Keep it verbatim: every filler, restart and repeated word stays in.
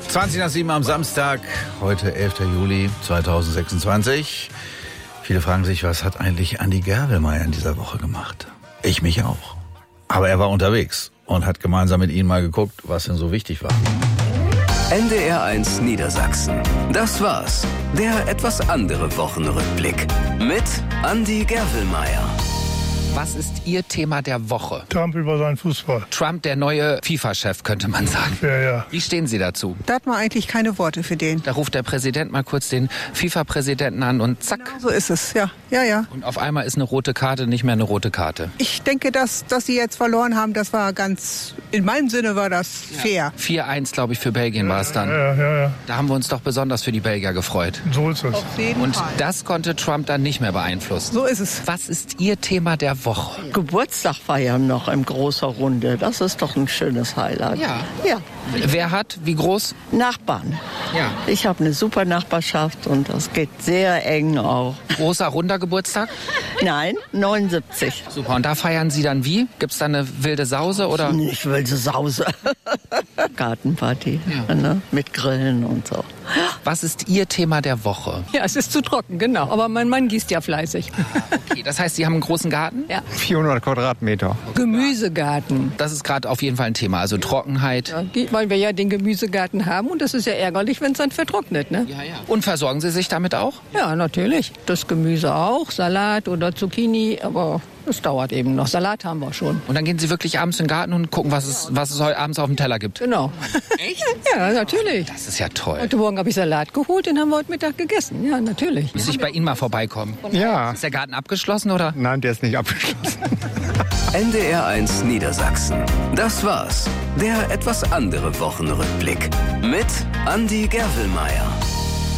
zwanzig nach sieben am Samstag, heute elfter Juli zweitausendsechsundzwanzig. Viele fragen sich, was hat eigentlich Andi Gerwelmeier in dieser Woche gemacht? Ich mich auch. Aber er war unterwegs und hat gemeinsam mit Ihnen mal geguckt, was denn so wichtig war. N D R eins Niedersachsen. Das war's. Der etwas andere Wochenrückblick mit Andi Gerwelmeier. Was ist Ihr Thema der Woche? Trump über seinen Fußball. Trump, der neue FIFA-Chef, könnte man sagen. Ja, ja. Wie stehen Sie dazu? Da hat man eigentlich keine Worte für den. Da ruft der Präsident mal kurz den FIFA-Präsidenten an und zack. Genau so ist es, ja. Ja, ja. Und auf einmal ist eine rote Karte nicht mehr eine rote Karte. Ich denke, dass, dass sie jetzt verloren haben, das war ganz, in meinem Sinne war das fair. vier eins, glaube ich, für Belgien war es dann. Ja, ja, ja. Da haben wir uns doch besonders für die Belgier gefreut. So ist es. Auf jeden Und Fall. das konnte Trump dann nicht mehr beeinflussen. So ist es. Was ist Ihr Thema der Woche? Geburtstag feiern noch in großer Runde. Das ist doch ein schönes Highlight. Ja. Ja. Wer hat, wie groß? Nachbarn. Ja. Ich habe eine super Nachbarschaft und das geht sehr eng auch. Großer, runder Geburtstag? Nein, neunundsiebzig. Super. Und da feiern Sie dann wie? Gibt's da eine wilde Sause oder? Ich will so Sause. Gartenparty, Ja. ne? Mit Grillen und so. Was ist Ihr Thema der Woche? Ja, es ist zu trocken, genau. Aber mein Mann gießt ja fleißig. Okay, das heißt, Sie haben einen großen Garten? Ja. vierhundert Quadratmeter. Gemüsegarten. Das ist gerade auf jeden Fall ein Thema. Also Trockenheit. Ja, weil wir ja den Gemüsegarten haben und das ist ja ärgerlich, wenn es dann vertrocknet, ne? Ja, ja. Und versorgen Sie sich damit auch? Ja, natürlich. Das Gemüse auch, Salat oder Zucchini, aber es dauert eben noch. Salat haben wir schon. Und dann gehen Sie wirklich abends in den Garten und gucken, was es, was es heute abends auf dem Teller gibt? Genau. Echt? Ja, natürlich. Das ist ja toll. Heute Morgen habe ich Salat geholt, den haben wir heute Mittag gegessen. Ja, natürlich. Muss ich bei Ihnen mal vorbeikommen? Ja. Ist der Garten abgeschlossen oder? Nein, der ist nicht abgeschlossen. N D R eins Niedersachsen. Das war's. Der etwas andere Wochenrückblick mit Andi Gerwelmeier.